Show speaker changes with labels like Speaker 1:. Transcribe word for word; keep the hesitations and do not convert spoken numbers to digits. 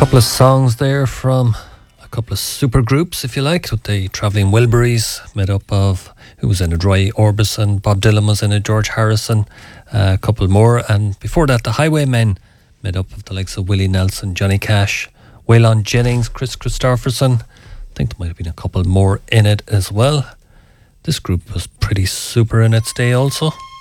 Speaker 1: couple of songs there from a couple of super groups, if you like, with the Travelling Wilburys, made up of, who was in a Roy Orbison, Bob Dylan was in a George Harrison, uh, a couple more, and before that the Highwaymen, made up of the likes of Willie Nelson, Johnny Cash, Waylon Jennings, Chris Christopherson. I think there might have been a couple more in it as well. This group was pretty super in its day also.